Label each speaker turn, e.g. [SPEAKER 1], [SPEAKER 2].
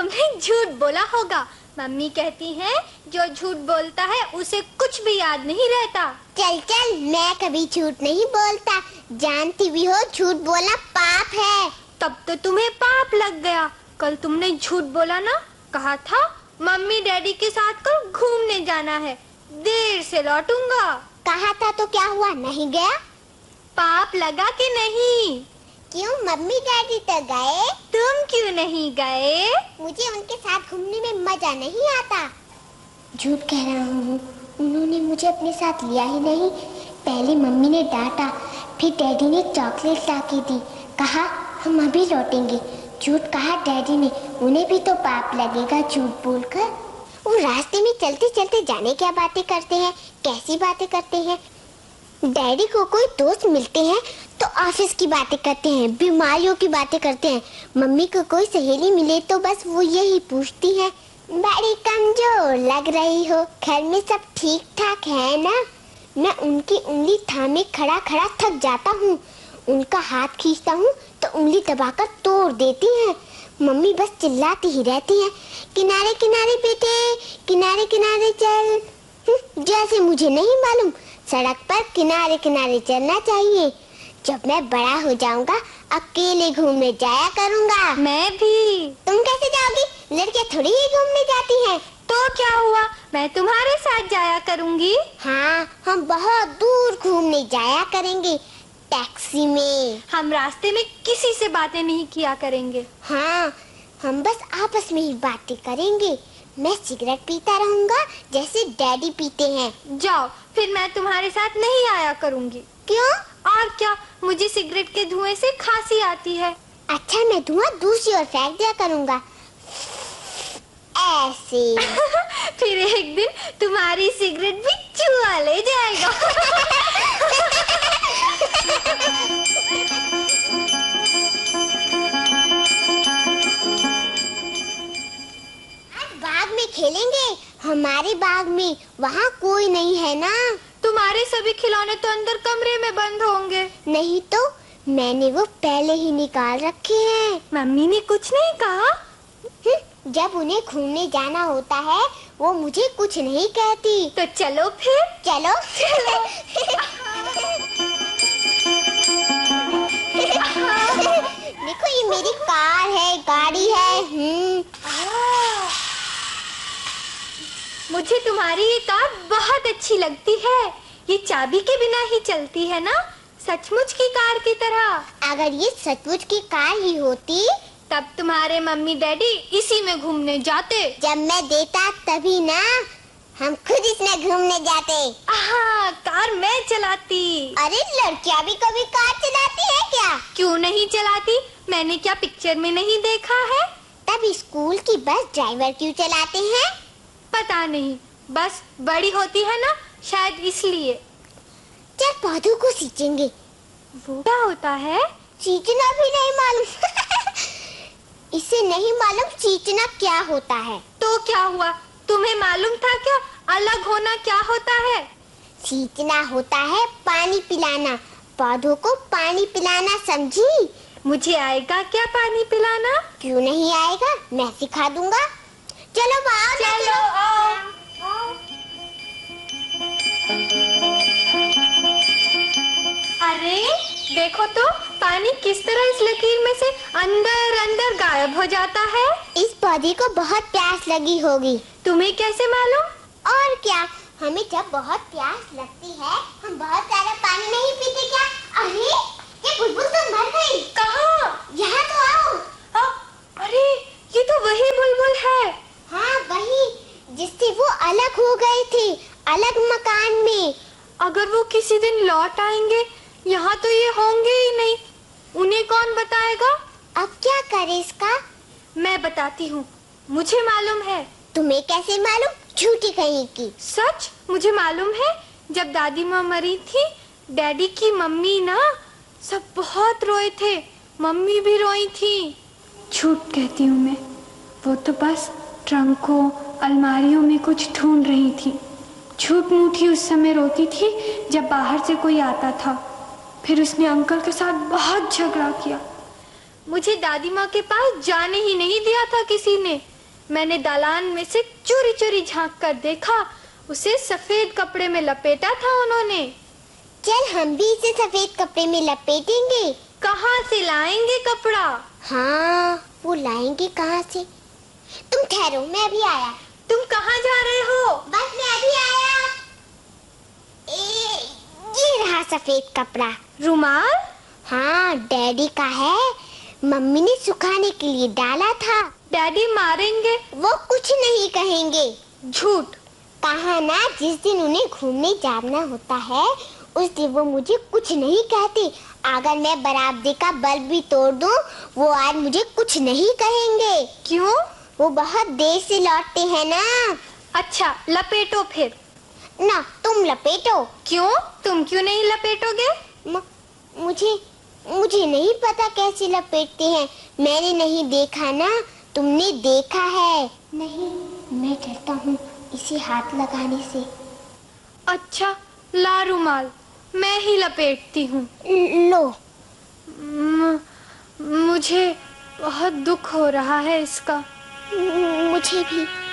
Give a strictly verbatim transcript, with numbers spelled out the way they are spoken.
[SPEAKER 1] तुमने झूठ बोला होगा। मम्मी कहती हैं जो झूठ बोलता है उसे कुछ भी याद नहीं रहता।
[SPEAKER 2] चल चल, मैं कभी झूठ नहीं बोलता, जानती भी हो झूठ बोलना पाप है।
[SPEAKER 1] तब तो तुम्हें पाप लग गया। कल तुमने झूठ बोला ना, कहा था मम्मी डैडी के साथ कल घूमने जाना है, देर से लौटूंगा।
[SPEAKER 2] कहा था तो क्या हुआ, नहीं गया?
[SPEAKER 1] पाप लगा कि नहीं?
[SPEAKER 2] क्यों, मम्मी डैडी तो गए,
[SPEAKER 1] तुम क्यों नहीं गए?
[SPEAKER 2] मुझे उनके साथ घूमने में मजा नहीं आता। झूठ कह रहा हूँ, उन्होंने मुझे अपने साथ लिया ही नहीं। पहले मम्मी ने डांटा, फिर डैडी ने चॉकलेट ला के दी, कहा हम अभी लौटेंगे। झूठ कहा डैडी ने, उन्हें भी तो पाप लगेगा झूठ बोलकर। वो रास्ते में चलते चलते जाने क्या बातें करते हैं, कैसी बातें करते हैं। डैडी को कोई दोस्त मिलते हैं तो ऑफिस की बातें करते हैं, बीमारियों की बातें करते हैं। मम्मी को कोई सहेली मिले तो बस वो यही पूछती है, बड़ी कमजोर लग रही हो, घर में सब ठीक ठाक है ना? मैं उनकी उंगली थामे खड़ा खड़ा थक जाता हूँ। उनका हाथ खींचता हूँ तो उंगली दबाकर तोड़ देती हैं। मम्मी बस चिल्लाती ही रहती हैं, किनारे किनारे बेटे, किनारे किनारे चल। जैसे मुझे नहीं मालूम सड़क पर किनारे किनारे चलना चाहिए। जब मैं बड़ा हो जाऊंगा अकेले घूमने जाया करूंगा।
[SPEAKER 1] मैं भी।
[SPEAKER 2] तुम कैसे जाओगी? लड़कियां थोड़ी ही घूमने जाती हैं।
[SPEAKER 1] तो क्या हुआ, मैं तुम्हारे साथ जाया करूंगी।
[SPEAKER 2] हाँ, हम बहुत दूर घूमने जाया करेंगे, टैक्सी में।
[SPEAKER 1] हम रास्ते में किसी से बातें नहीं किया करेंगे।
[SPEAKER 2] हाँ, हम बस आपस में ही बातें करेंगे। मैं सिगरेट पीता रहूंगा जैसे डैडी पीते हैं।
[SPEAKER 1] जाओ, फिर मैं तुम्हारे साथ नहीं आया करूंगी।
[SPEAKER 2] क्यों?
[SPEAKER 1] और क्या, मुझे सिगरेट के धुएं से खांसी आती है।
[SPEAKER 2] अच्छा, मैं धुआं दूसरी ओर फेंक दिया करूंगा, ऐसे।
[SPEAKER 1] फिर एक दिन तुम्हारी सिगरेट भी चूहा ले जाएगा।
[SPEAKER 2] आज बाग में खेलेंगे, हमारे बाग में, वहाँ कोई नहीं है ना?
[SPEAKER 1] तुम्हारे सभी खिलौने तो अंदर कमरे में बंद होंगे।
[SPEAKER 2] नहीं तो, मैंने वो पहले ही निकाल रखे हैं।
[SPEAKER 1] मम्मी ने कुछ नहीं कहा?
[SPEAKER 2] जब उन्हें घूमने जाना होता है वो मुझे कुछ नहीं कहती।
[SPEAKER 1] तो चलो फिर।
[SPEAKER 2] चलो, चलो। देखो, ये मेरी कार है, गाड़ी है। हम्म।
[SPEAKER 1] मुझे तुम्हारी ये कार बहुत अच्छी लगती है। ये चाबी के बिना ही चलती है ना, सचमुच की कार की तरह।
[SPEAKER 2] अगर ये सचमुच की कार ही होती
[SPEAKER 1] तब तुम्हारे मम्मी डैडी इसी में घूमने जाते।
[SPEAKER 2] जब मैं देता तभी ना, हम खुद इसमें घूमने जाते।
[SPEAKER 1] हाँ, कार मैं चलाती।
[SPEAKER 2] अरे, लड़कियां भी कभी कार चलाती है क्या?
[SPEAKER 1] क्यों नहीं चलाती, मैंने क्या पिक्चर में नहीं देखा है?
[SPEAKER 2] तब स्कूल की बस ड्राइवर क्यों चलाते हैं?
[SPEAKER 1] पता नहीं, बस बड़ी होती है ना, शायद इसलिए।
[SPEAKER 2] चल पौधों को सींचेंगे।
[SPEAKER 1] वो क्या होता है?
[SPEAKER 2] सींचना भी नहीं मालूम? इसे नहीं मालूम सींचना क्या होता है?
[SPEAKER 1] तो क्या हुआ, तुम्हें मालूम था क्या अलग होना क्या होता है?
[SPEAKER 2] सींचना होता है पानी पिलाना, पौधों को पानी पिलाना, समझी?
[SPEAKER 1] मुझे आएगा क्या पानी पिलाना?
[SPEAKER 2] क्यों नहीं आएगा, मैं सिखा दूंगा। चलो आओ,
[SPEAKER 1] चलो आओ। अरे देखो तो, पानी किस तरह इस लकीर में से अंदर अंदर गायब हो जाता है।
[SPEAKER 2] इस पौधे को बहुत प्यास लगी होगी।
[SPEAKER 1] तुम्हें कैसे मालूम?
[SPEAKER 2] और क्या, हमें जब बहुत प्यास लगती है हम बहुत सारा पानी नहीं पीते क्या? अरे, ये बुलबुल तो मर गई।
[SPEAKER 1] कहाँ?
[SPEAKER 2] यहाँ तो आओ।
[SPEAKER 1] आ, अरे ये तो वही बुलबुल है।
[SPEAKER 2] हाँ, वही जिससे वो अलग हो गए थे, अलग मकान में।
[SPEAKER 1] अगर वो किसी दिन लौट आएंगे, यहाँ तो ये होंगे ही नहीं, उन्हें कौन बताएगा?
[SPEAKER 2] अब क्या करे इसका?
[SPEAKER 1] मैं बताती हूँ, मुझे मालूम है।
[SPEAKER 2] तुम्हें कैसे मालूम? झूठी कहीं की।
[SPEAKER 1] सच, मुझे मालूम है। जब दादी माँ मरी थी, डैडी की मम्मी ना, सब बहुत रोए थे, मम्मी भी रोई थी। झूठ कहती हूँ मैं, वो तो बस ट्रंकों अलमारियों में कुछ ढूंढ रही थी। झूठ मूठी उस समय रोती थी जब बाहर से कोई आता था। फिर उसने अंकल के साथ बहुत झगड़ा किया। मुझे दादी माँ के पास जाने ही नहीं दिया था किसी ने। मैंने दालान में से चोरी चोरी झांक कर देखा, उसे सफेद कपड़े में लपेटा था उन्होंने।
[SPEAKER 2] चल हम भी इसे सफेद कपड़े में लपेटेंगे।
[SPEAKER 1] कहाँ से लाएंगे कपड़ा?
[SPEAKER 2] हाँ, वो लाएंगे कहाँ से? तुम ठहरो, मैं अभी आया।
[SPEAKER 1] तुम कहाँ जा रहे हो?
[SPEAKER 2] बस मैं अभी आया। ए, ये रहा सफेद कपड़ा।
[SPEAKER 1] रुमाल?
[SPEAKER 2] हाँ, डैडी का है। मम्मी ने सुखाने के लिए डाला था।
[SPEAKER 1] डैडी मारेंगे?
[SPEAKER 2] वो कुछ नहीं कहेंगे।
[SPEAKER 1] झूठ।
[SPEAKER 2] कहा ना, जिस दिन उन्हें घूमने जाना होता है उस दिन वो मुझे कुछ नहीं कहते। अगर मैं बरामदे का बल्ब भी तोड़ दूं, वो आज मुझे कुछ नहीं कहेंगे।
[SPEAKER 1] क्यों?
[SPEAKER 2] वो बहुत देर से लौटते हैं ना।
[SPEAKER 1] अच्छा, लपेटो फिर।
[SPEAKER 2] ना, तुम लपेटो।
[SPEAKER 1] क्यों? तुम क्यों नहीं लपेटोगे?
[SPEAKER 2] म, मुझे मुझे नहीं पता कैसे लपेटते हैं। मैंने नहीं देखा ना, तुमने देखा है। नहीं, मैं डरता हूँ इसे हाथ लगाने से।
[SPEAKER 1] अच्छा, ला रुमाल, मैं ही लपेटती हूँ।
[SPEAKER 2] लो।
[SPEAKER 1] म, मुझे बहुत दुख हो रहा है इसका।
[SPEAKER 2] मुझे भी।